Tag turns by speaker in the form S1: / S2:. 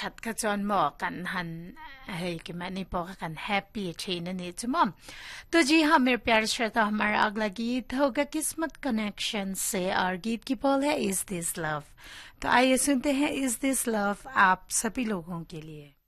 S1: ชัดขจรหมอกันหันเฮ้ยकि मैंने पॉकाกันहैप्पी छेन ने चुमम तो जी हाँ मेरे प्यारे श्रोता हमारा अगला गीत होगा किस्मत कनेक्शन से और गीत की बोल है इज दिस लव तो आइए सुनते हैं इज दिस लव आप सभी लोगों के लिए